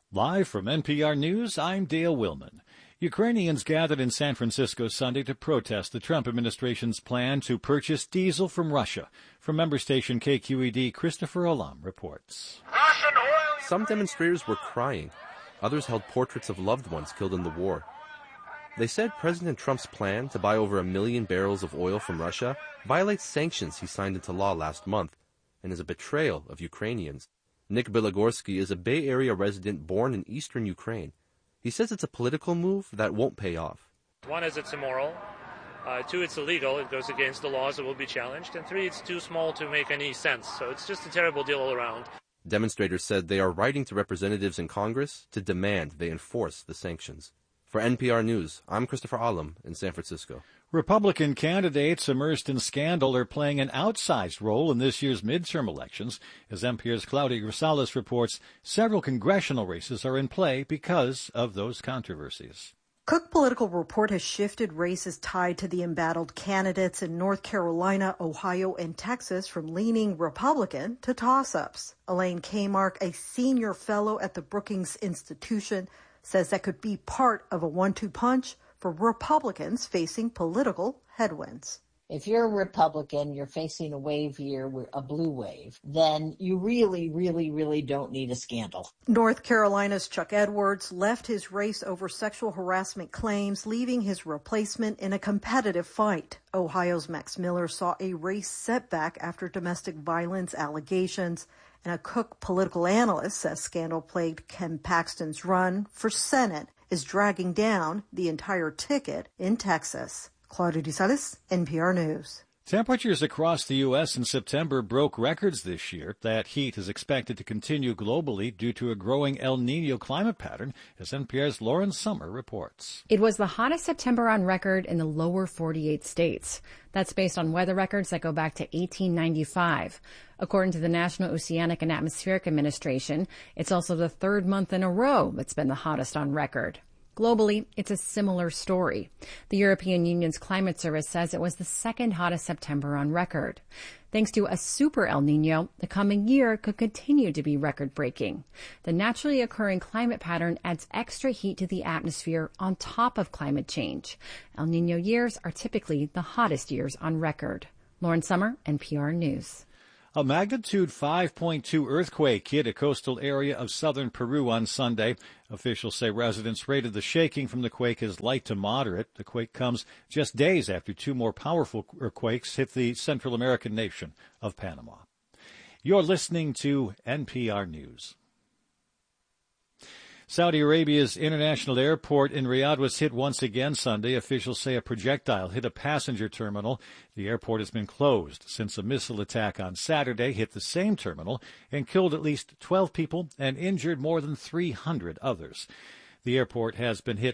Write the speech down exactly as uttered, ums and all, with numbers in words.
Live from N P R News, I'm Dale Willman. Ukrainians gathered in San Francisco Sunday to protest the Trump administration's plan to purchase diesel from Russia. From member station K Q E D, Christopher Alam reports. Some demonstrators were crying. Others held portraits of loved ones killed in the war. They said President Trump's plan to buy over a million barrels of oil from Russia violates sanctions he signed into law last month and is a betrayal of Ukrainians. Nick Bilogorsky is a Bay Area resident born in eastern Ukraine. He says it's a political move that won't pay off. One is it's immoral. Uh, two, it's illegal. It goes against the laws that will be challenged. And three, it's too small to make any sense. So it's just a terrible deal all around. Demonstrators said they are writing to representatives in Congress to demand they enforce the sanctions. For N P R News, I'm Christopher Alam in San Francisco. Republican candidates immersed in scandal are playing an outsized role in this year's midterm elections. As N P R's Claudia Rosales reports, several congressional races are in play because of those controversies. Cook Political Report has shifted races tied to the embattled candidates in North Carolina, Ohio, and Texas from leaning Republican to toss-ups. Elaine Kmark, a senior fellow at the Brookings Institution, says that could be part of a one two punch for Republicans facing political headwinds. If you're a Republican, you're facing a wave here, a blue wave, then you really, really, really don't need a scandal. North Carolina's Chuck Edwards left his race over sexual harassment claims, leaving his replacement in a competitive fight. Ohio's Max Miller saw a race setback after domestic violence allegations, and a Cook political analyst says scandal-plagued Ken Paxton's run for Senate is dragging down the entire ticket in Texas. Claudia Rosales, N P R News. Temperatures across the U S in September broke records this year. That heat is expected to continue globally due to a growing El Nino climate pattern, as N P R's Lauren Sommer reports. It was the hottest September on record in the lower forty-eight states. That's based on weather records that go back to eighteen ninety-five. According to the National Oceanic and Atmospheric Administration, it's also the third month in a row that's been the hottest on record. Globally, it's a similar story. The European Union's climate service says it was the second hottest September on record. Thanks to a super El Nino, the coming year could continue to be record-breaking. The naturally occurring climate pattern adds extra heat to the atmosphere on top of climate change. El Nino years are typically the hottest years on record. Lauren Sommer, N P R News. A magnitude five point two earthquake hit a coastal area of southern Peru on Sunday. Officials say residents rated the shaking from the quake as light to moderate. The quake comes just days after two more powerful earthquakes hit the Central American nation of Panama. You're listening to N P R News. Saudi Arabia's international airport in Riyadh was hit once again Sunday. Officials say a projectile hit a passenger terminal. The airport has been closed since a missile attack on Saturday hit the same terminal and killed at least twelve people and injured more than three hundred others. The airport has been hit